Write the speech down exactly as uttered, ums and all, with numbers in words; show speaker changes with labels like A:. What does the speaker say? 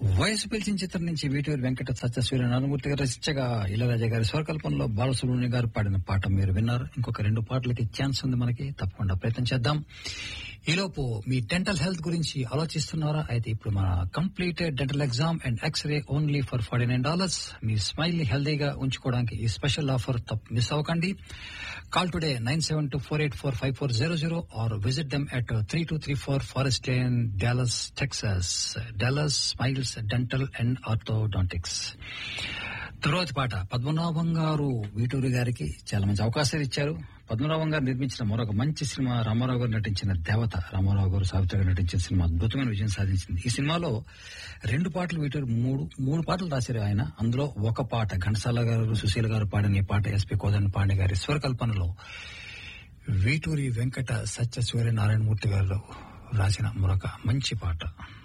A: వయసు పిలిచిన చిత్రం నుంచి వీటూరి వెంకట సత్యసూర్య నారాయణమూర్తి గారు రచించగా ఇళయరాజా గారి స్వరకల్పనలో బాలసుబ్రహ్మణ్యం గారు పాడిన పాట మీరు విన్నారు. ఇంకొక రెండు పాటలకి ఛాన్స్ ఉంది మనకి, తప్పకుండా ప్రయత్నం చేద్దాం. ఈలోపు మీ డెంటల్ హెల్త్ గురించి ఆలోచిస్తున్నారా? అయితే ఇప్పుడు మన completed dental exam and x ray only for forty nine dollars. Me smile ని హెల్దీగా ఉంచుకోవడానికి ఈ స్పెషల్ ఆఫర్ తప్ప మిస్ అవ్వకండి. Call today nine seven two four eight four five four zero zero or visit them at three two three four forest lane, Dallas, Texas. Dallas smiles dental and orthodontics. తర్వాత పాట పద్మనాభం గారు వీటూరి గారికి చాలా మంచి అవకాశాలు ఇచ్చారు. పద్మనాభం గారు నిర్మించిన మరొక మంచి సినిమా రామారావు గారు నటించిన దేవత. రామారావు గారు సావిత్రి గారు నటించిన సినిమా అద్భుతమైన విజయం సాధించింది. ఈ సినిమాలో రెండు పాటలు వీటూరి మూడు మూడు పాటలు రాశారు ఆయన. అందులో ఒక పాట ఘంటసాల గారు, సుశీల గారు పాడిన ఈ పాట ఎస్పి కోదండ పాండే గారి స్వరకల్పనలో వీటూరి వెంకట సత్య సూర్య నారాయణమూర్తి గారు రాసిన మరొక మంచి పాట.